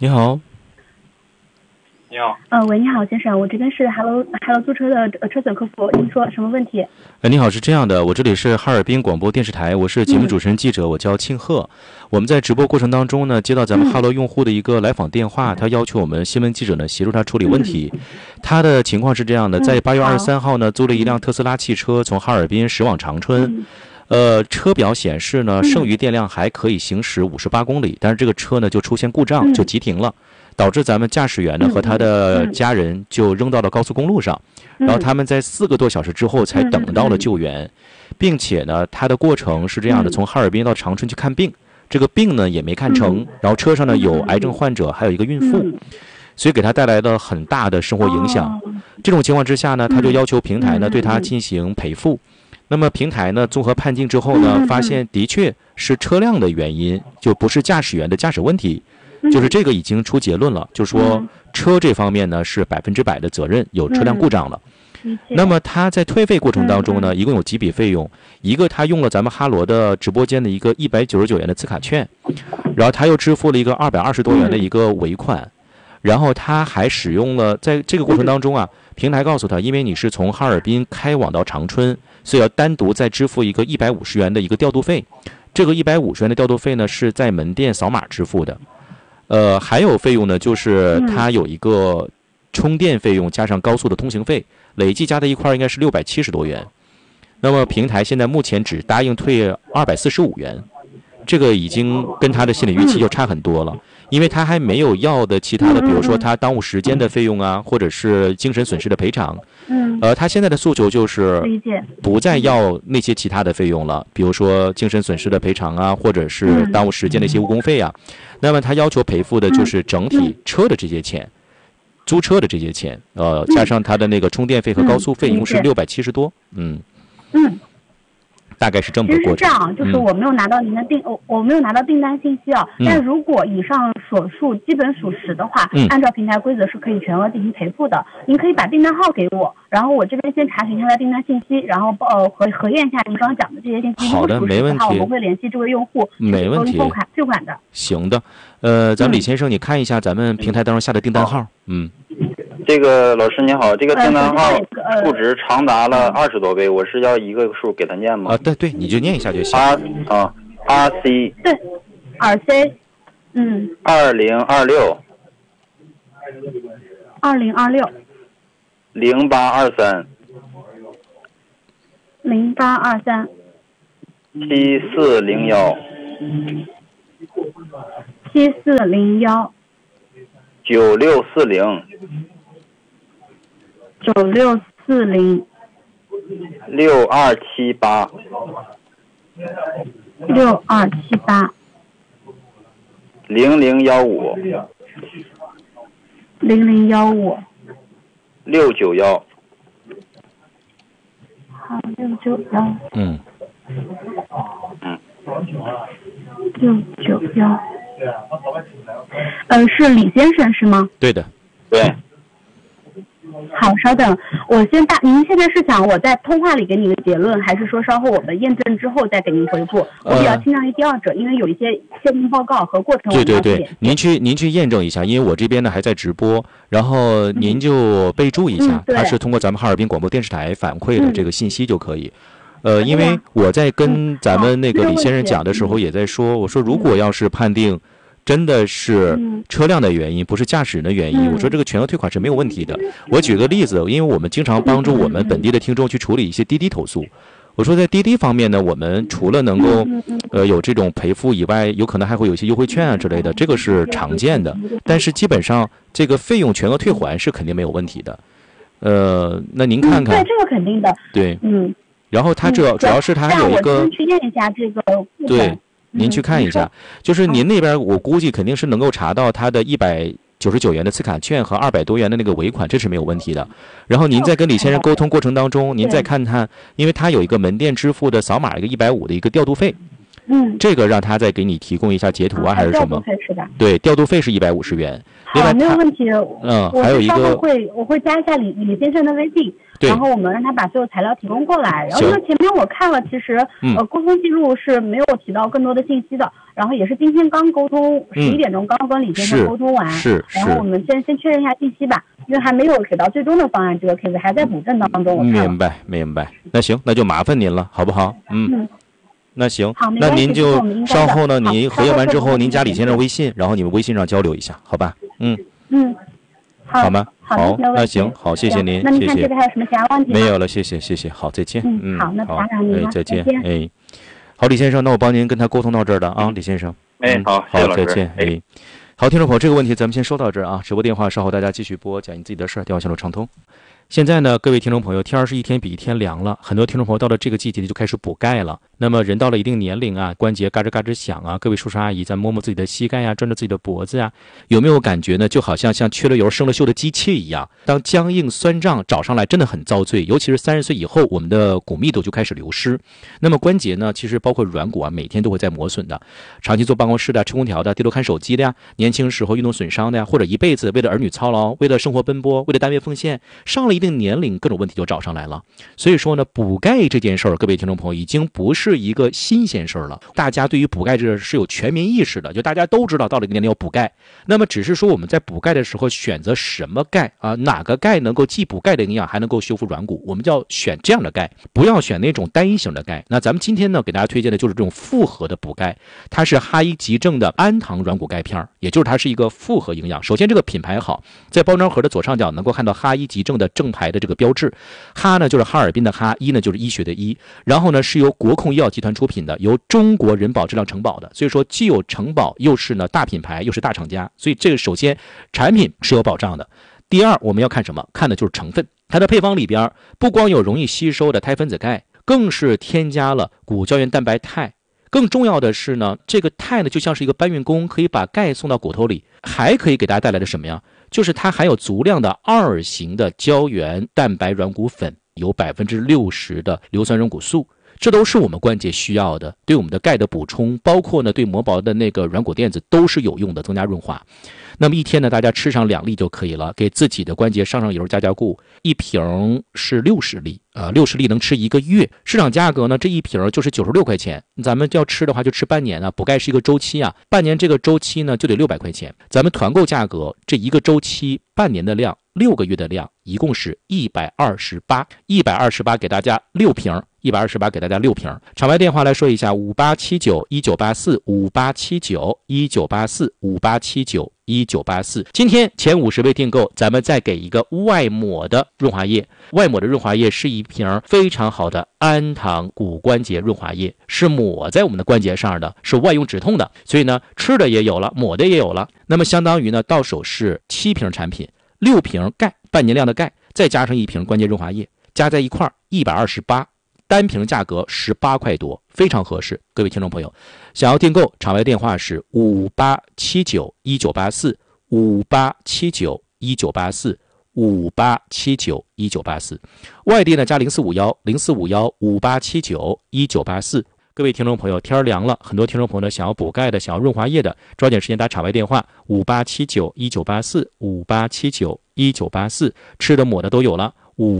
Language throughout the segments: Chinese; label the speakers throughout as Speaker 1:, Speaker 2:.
Speaker 1: 你好。
Speaker 2: 你好。
Speaker 3: 喂，你好，先生，我这边是Hello租车的车损客服，您说什么问题？
Speaker 1: 你好，是这样的，我这里是哈尔滨广播电视台，我是节目主持人记者，我叫庆贺。我们在直播过程当中呢，接到咱们哈罗用户的一个来访电话，他要求我们新闻记者呢协助他处理问题。他的情况是这样的，在8月23号呢，租了一辆特斯拉汽车从哈尔滨驶往长春。车表显示呢，剩余电量还可以行驶58公里，但是这个车呢就出现故障，就急停了。导致咱们驾驶员呢和他的家人就扔到了高速公路上，然后他们在4个多小时之后才等到了救援，并且呢，他的过程是这样的：从哈尔滨到长春去看病，这个病呢也没看成，然后车上呢有癌症患者，还有一个孕妇，所以给他带来了很大的生活影响。这种情况之下呢，他就要求平台呢对他进行赔付。那么平台呢综合判定之后呢，发现的确是车辆的原因，就不是驾驶员的驾驶问题。就是这个已经出结论了，就是说车这方面呢是100%的责任，有车辆故障了。那么他在退费过程当中呢，一共有几笔费用。一个他用了咱们哈罗的直播间的一个199元的磁卡券，然后他又支付了一个220多元的一个尾款，然后他还使用了，在这个过程当中啊，平台告诉他，因为你是从哈尔滨开往到长春，所以要单独再支付一个150元的一个调度费。这个150元的调度费呢是在门店扫码支付的。还有费用呢，就是它有一个充电费用加上高速的通行费，累计加在一块应该是670多元。那么平台现在目前只答应退245元，这个已经跟他的心理预期就差很多了，因为他还没有要的其他的，比如说他耽误时间的费用啊，或者是精神损失的赔偿。他现在的诉求就是不再要那些其他的费用了，比如说精神损失的赔偿啊，或者是耽误时间的一些误工费啊。那么他要求赔付的就是整体车的这些钱，租车的这些钱，加上他的那个充电费和高速费，一共是670多。大概是这么个过程。
Speaker 3: 其实是这样，就是我没有拿到您的我没有拿到订单信息啊。但如果以上所述基本属实的话，按照平台规则是可以全额进行赔付的。您可以把订单号给我，然后我这边先查询一下他的订单信息，然后核验一下您刚刚讲的这些信息。
Speaker 1: 好的，没问题。
Speaker 3: 我们会联系这位用户，
Speaker 1: 没问题，
Speaker 3: 退款的。
Speaker 1: 行的，咱们李先生，你看一下咱们平台当中下的订单号。
Speaker 2: 这个老师你好，这个订单号数值长达了20多倍，我是要一个数给他念吗？
Speaker 1: 对，你就念一下就行。
Speaker 2: RC
Speaker 3: 对，RC
Speaker 2: 2026 0823 7401 9640
Speaker 3: 6278
Speaker 2: 0015 691。
Speaker 3: 好，691。691。是李先生是吗？
Speaker 1: 对的。
Speaker 2: 对。
Speaker 3: 好，稍等，您现在是想我在通话里给你一个结论，还是说稍后我们验证之后再给您回复？我比较倾向于第二者，因为有一些鉴定报告和过程。
Speaker 1: 对，您去验证一下，因为我这边呢还在直播，然后您就备注一下，它是通过咱们哈尔滨广播电视台反馈的这个信息就可以。因为我在跟咱们那个李先生讲的时候也在说，我说如果要是判定真的是车辆的原因，不是驾驶人的原因，我说这个全额退款是没有问题的。我举个例子，因为我们经常帮助我们本地的听众去处理一些滴滴投诉，我说在滴滴方面呢，我们除了能够有这种赔付以外，有可能还会有一些优惠券啊之类的，这个是常见的，但是基本上这个费用全额退还是肯定没有问题的。那您看看。
Speaker 3: 对，这个肯定的。
Speaker 1: 对。然后它主要是它还有一个。
Speaker 3: 我先去验一下这个。
Speaker 1: 对。您去看一下，就是您那边我估计肯定是能够查到他的199元的磁卡券和200多元的那个尾款，这是没有问题的。然后您在跟李先生沟通过程当中，您再看看，因为他有一个门店支付的扫码一个150的一个调度费，这个让他再给你提供一下截图啊还是什么？对，调度费是150元。
Speaker 3: 好，没有问题。
Speaker 1: 还有一个
Speaker 3: 我会加一下李先生的微信， 然后我们让他把所有材料提供过来。然后因为前面我看了，其实沟通记录是没有提到更多的信息的。然后也是今天刚沟通，11点钟刚跟李先生沟通完，然后我们先确认一下信息吧，因为还没有给到最终的方案，这个 case 还在补正当中。
Speaker 1: 明白。那行，那就麻烦您了，好不好？那行，那您就稍后呢，您核验完之后，您加李先生微信，然后你们微信上交流一下，好吧？好吗？好，那行，好，谢谢您，
Speaker 3: 那您看这边还有什么其他问题吗？
Speaker 1: 没有了，谢谢，好，再见。
Speaker 3: 好，那打扰您了，
Speaker 1: 再见。好，李先生，那我帮您跟他沟通到这儿的啊，李先生。
Speaker 2: 好，
Speaker 1: 再见。好，听众朋友，这个问题咱们先说到这儿啊。直播电话稍后大家继续拨，讲你自己的事儿，电话线路畅通。现在呢，各位听众朋友，天儿是一天比一天凉了，很多听众朋友到了这个季节就开始补钙了。那么人到了一定年龄啊，关节嘎吱嘎吱响啊，各位叔叔阿姨再摸摸自己的膝盖呀，转着自己的脖子呀，有没有感觉呢？就好像缺了油生了锈的机器一样，当僵硬酸胀找上来真的很遭罪，尤其是30岁以后，我们的骨密度就开始流失。那么关节呢，其实包括软骨啊，每天都会在磨损的。长期坐办公室的、吃空调的、低头看手机的呀，年轻时候运动损伤的呀，或者一辈子为了儿女操劳，为了生活奔波，为了单位奉献，上了一定年龄，各种问题就找上来了。所以说呢，补钙这件事儿，各位听众朋友已经不是一个新鲜事儿了。大家对于补钙这是有全民意识的，就大家都知道到了一个年龄要补钙。那么只是说我们在补钙的时候选择什么钙啊？哪个钙能够既补钙的营养，还能够修复软骨？我们就要选这样的钙，不要选那种单一型的钙。那咱们今天呢，给大家推荐的就是这种复合的补钙，它是哈医急正的氨糖软骨钙片，也就是它是一个复合营养。首先这个品牌好，在包装盒的左上角能够看到哈医急正的正牌的这个标志，哈呢就是哈尔滨的哈，医呢就是医学的医，然后呢是由国控医药集团出品的，由中国人保质量承保的，所以说既有承保又是呢大品牌又是大厂家，所以这个首先产品是有保障的。第二，我们要看什么？看的就是成分，它的配方里边不光有容易吸收的肽分子钙，更是添加了骨胶原蛋白肽。更重要的是呢，这个肽呢就像是一个搬运工，可以把钙送到骨头里，还可以给大家带来的什么呀？就是它含有足量的2型的胶原蛋白软骨粉，有60%的硫酸软骨素，这都是我们关节需要的，对我们的钙的补充，包括呢对磨薄的那个软骨垫子都是有用的，增加润滑。那么一天呢，大家吃上2粒就可以了，给自己的关节上油加固。一瓶是60粒，60粒能吃1个月。市场价格呢，这一瓶就是96块钱。咱们要吃的话就吃半年啊，补钙是一个周期啊，半年这个周期呢就得600块钱。咱们团购价格这一个周期半年的量，6个月的量，一共是128给大家6瓶。128给大家6瓶。场外电话来说一下，5879-1984-5879-1984-5879-1984。今天前50位订购，咱们再给一个外抹的润滑液。外抹的润滑液是一瓶非常好的氨糖骨关节润滑液，是抹在我们的关节上的，是外用止痛的。所以呢，吃的也有了，抹的也有了。那么相当于呢，到手是7瓶产品，6瓶钙，半年量的钙，再加上1瓶关节润滑液，加在一块128。单瓶价格18块多，非常合适。各位听众朋友，想要订购，场外电话是5879-1984，5879-1984，5879-1984。外地呢加0451-0451-5879-1984。各位听众朋友，天凉了，很多听众朋友呢想要补钙的，想要润滑液的，抓紧时间打场外电话5879-1984，5879-1984。吃的抹的都有了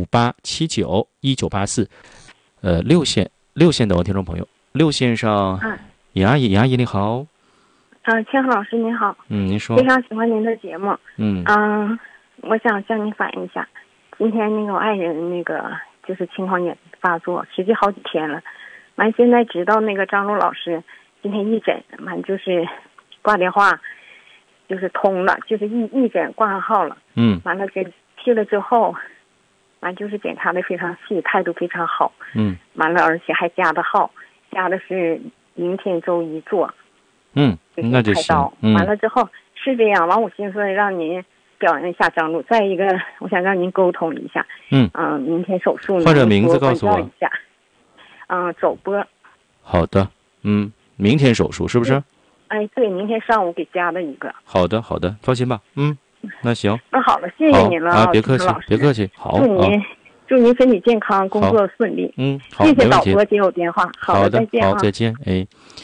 Speaker 1: ，5879-1984。6线的听众朋友，6线上，尹阿姨你好。
Speaker 4: 千鹤老师您好。
Speaker 1: 您说。
Speaker 4: 非常喜欢您的节目。我想向您反映一下，今天那个我爱人那个就是青光眼发作，实际好几天了。完现在知道那个张璐老师今天义诊，完就是挂电话，就是通了，就是义诊挂上号了。完了这去了之后。完就是检查的非常细，态度非常好。完了，而且还加的号，加的是明天周一做。
Speaker 1: 那就行。
Speaker 4: 完了之后是这样，完我寻思让您表扬一下张璐，再一个我想让您沟通一下。明天手术呢，
Speaker 1: 或者名字告诉我
Speaker 4: 一下。走播。
Speaker 1: 好的。明天手术是不是？
Speaker 4: 对，明天上午给加的一个。
Speaker 1: 好的，放心吧。那行，
Speaker 4: 那好了，谢谢您了
Speaker 1: 别客气，别客气。好，
Speaker 4: 祝您身体健康，工作顺利。
Speaker 1: 好，
Speaker 4: 谢谢导播接我电话。好的，再见。
Speaker 1: 好，再见。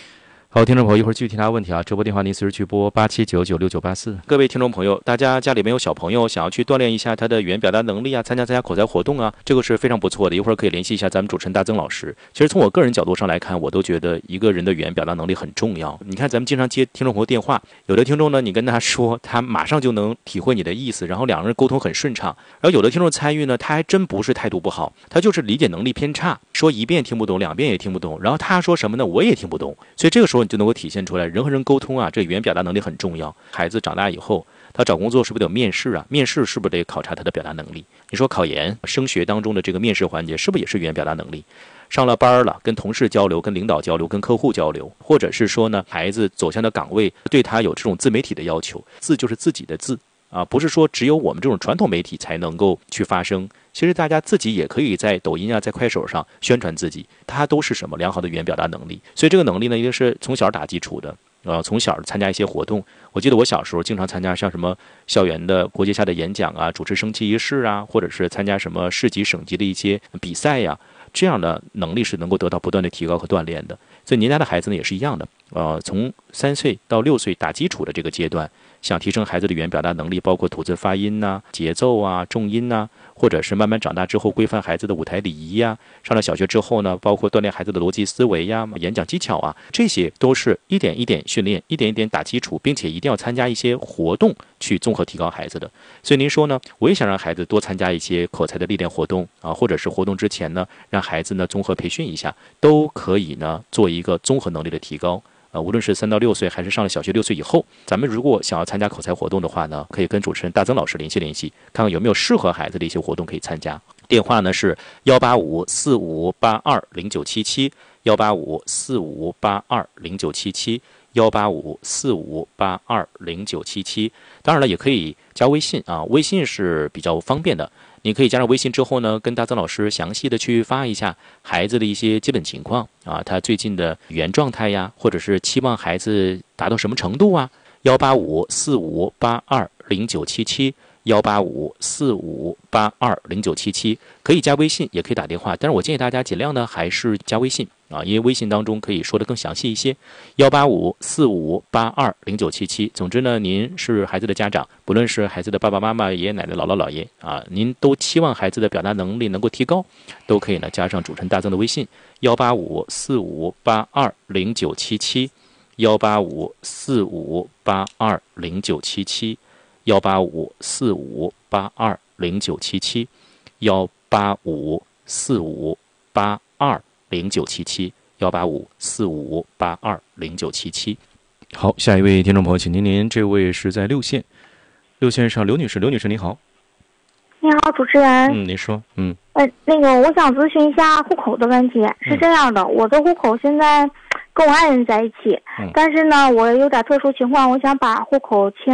Speaker 1: 好，听众朋友，一会儿继续听他问题啊。直播电话您随时去拨87996984。各位听众朋友，大家家里面有小朋友想要去锻炼一下他的语言表达能力啊，参加口才活动啊，这个是非常不错的。一会儿可以联系一下咱们主持人大曾老师。其实从我个人角度上来看，我都觉得一个人的语言表达能力很重要。你看咱们经常接听众朋友电话，有的听众呢，你跟他说，他马上就能体会你的意思，然后两个人沟通很顺畅。然后有的听众参与呢，他还真不是态度不好，他就是理解能力偏差，说一遍听不懂，两遍也听不懂，然后他说什么呢，我也听不懂。所以这个时候你就能够体现出来，人和人沟通啊，这语言表达能力很重要。孩子长大以后，他找工作是不是得有面试啊？面试是不是得考察他的表达能力？你说考研、升学当中的这个面试环节，是不是也是语言表达能力？上了班了，跟同事交流、跟领导交流、跟客户交流，或者是说呢，孩子走向的岗位对他有这种自媒体的要求，字就是自己的字啊，不是说只有我们这种传统媒体才能够去发声。其实大家自己也可以在抖音啊，在快手上宣传自己，它都是什么良好的语言表达能力。所以这个能力呢，一定是从小打基础的。从小参加一些活动，我记得我小时候经常参加像什么校园的国际下的演讲啊，主持升旗仪式啊，或者是参加什么市级省级的一些比赛呀，这样的能力是能够得到不断的提高和锻炼的。所以您家的孩子呢也是一样的，从3岁到6岁打基础的这个阶段，想提升孩子的语言表达能力，包括吐字发音呐、节奏啊、重音呐，或者是慢慢长大之后规范孩子的舞台礼仪呀，上了小学之后呢，包括锻炼孩子的逻辑思维呀、演讲技巧啊，这些都是一点一点训练，一点一点打基础，并且一定要参加一些活动去综合提高孩子的。所以您说呢，我也想让孩子多参加一些口才的历练活动啊，或者是活动之前呢，让孩子呢综合培训一下，都可以呢做一个综合能力的提高。无论是3到6岁，还是上了小学6岁以后，咱们如果想要参加口才活动的话呢，可以跟主持人大曾老师联系联系，看看有没有适合孩子的一些活动可以参加。电话呢是18545820977，18545820977，18545820977。当然了，也可以加微信啊，微信是比较方便的。你可以加上微信之后呢，跟大曾老师详细的去发一下孩子的一些基本情况啊，他最近的语言状态呀，或者是期望孩子达到什么程度啊。18545820977，18545820977，可以加微信，也可以打电话，但是我建议大家尽量呢还是加微信啊，因为微信当中可以说得更详细一些。18545820977。总之呢，您是孩子的家长，不论是孩子的爸爸妈妈、爷爷奶奶、姥姥姥爷啊，您都期望孩子的表达能力能够提高，都可以呢加上主持人大曾的微信，18545820977，18545820977，18545820977，18545820977。好，下一位听众朋友，请您这位是在6线上，刘女士，你好。
Speaker 5: 你好，主持人。
Speaker 1: 您说。
Speaker 5: 那个，我想咨询一下户口的问题。是这样的，我的户口现在跟我爱人在一起，但是呢，我有点特殊情况，我想把户口迁